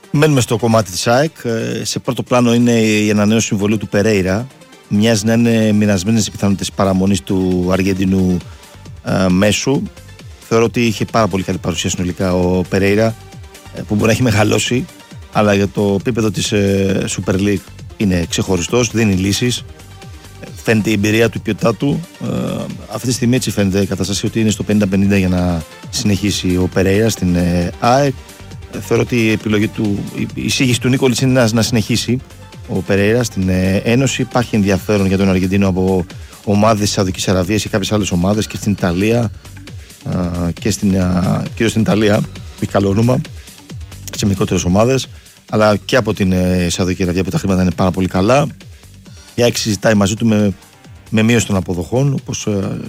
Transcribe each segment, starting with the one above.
Μένουμε στο κομμάτι της ΑΕΚ. Σε πρώτο πλάνο είναι η ανανέωση συμβολίου του Περέιρα. Μοιάζει να είναι μοιρασμένες οι πιθανότητες παραμονής του Αργεντινού μέσου. Θεωρώ ότι είχε πάρα πολύ καλή παρουσία συνολικά ο Περέιρα, που μπορεί να έχει μεγαλώσει, αλλά για το επίπεδο της Super League είναι ξεχωριστός, δίνει λύσεις. Φαίνεται η εμπειρία του, η ποιότητά του. Αυτή τη στιγμή έτσι φαίνεται η κατάσταση, ότι είναι στο 50-50 για να συνεχίσει ο Περέιρα στην ΑΕΚ. Θεωρώ ότι η επιλογή του, η εισήγηση του Νίκολιτς είναι να συνεχίσει ο Περέιρα στην Ένωση. Υπάρχει ενδιαφέρον για τον Αργεντίνο από ομάδες της Σαουδικής Αραβίας και κάποιες άλλες ομάδες και στην Ιταλία, και κυρίως στην Ιταλία, που έχει καλό όνομα, σε μικρότερες ομάδες, αλλά και από την Σαουδική Αραβία, που τα χρήματα είναι πάρα πολύ καλά. Η ΑΕΚ συζητάει μαζί του με μείωση των αποδοχών, όπως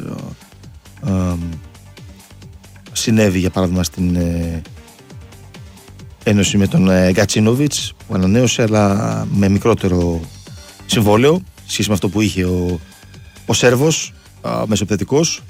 συνέβη για παράδειγμα στην Ένωση με τον Γκατσίνοβιτς, που ανανέωσε, αλλά με μικρότερο συμβόλαιο σχέση με αυτό που είχε ο Σέρβος μεσοεπιθετικός.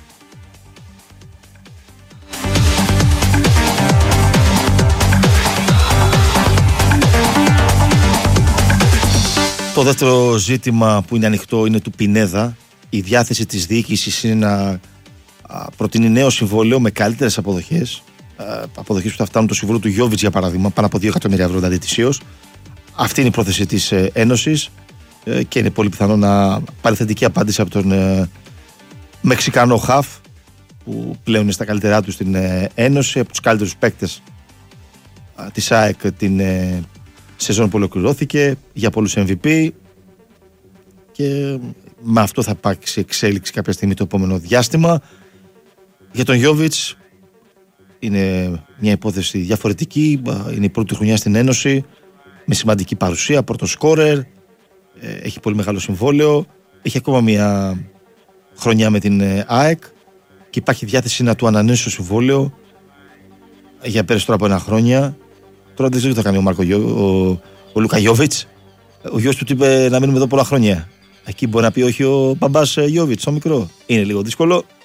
Το δεύτερο ζήτημα που είναι ανοιχτό είναι του Πινέδα. Η διάθεση της διοίκησης είναι να προτείνει νέο συμβόλαιο με καλύτερες αποδοχές. Αποδοχές που θα φτάνουν το συμβόλαιο του Γιόβιτς, για παράδειγμα, πάνω από 2 εκατομμύρια ευρώ ετησίως. Αυτή είναι η πρόθεση της Ένωσης και είναι πολύ πιθανό να πάρει θετική απάντηση από τον Μεξικανό χαφ, που πλέον είναι στα καλύτερά του στην Ένωση, από τους καλύτερους παίκτες της ΑΕΚ την σεζόν που ολοκληρώθηκε, για πολλούς MVP, και με αυτό θα υπάρξει εξέλιξη κάποια στιγμή το επόμενο διάστημα. Για τον Γιόβιτς είναι μια υπόθεση διαφορετική. Είναι η πρώτη χρονιά στην Ένωση, με σημαντική παρουσία, πρώτο σκόρερ, έχει πολύ μεγάλο συμβόλαιο, έχει ακόμα μια χρονιά με την ΑΕΚ και υπάρχει διάθεση να του ανανέσει το συμβόλαιο για περισσότερο από 1 χρόνια. Τώρα δεν ξέρω τι θα κάνει ο Μάρκο ο Λούκα Γιόβιτς. Ο γιος του είπε να μείνουμε εδώ πολλά χρόνια. Εκεί μπορεί να πει όχι ο μπαμπάς Γιόβιτς, το μικρό. Είναι λίγο δύσκολο.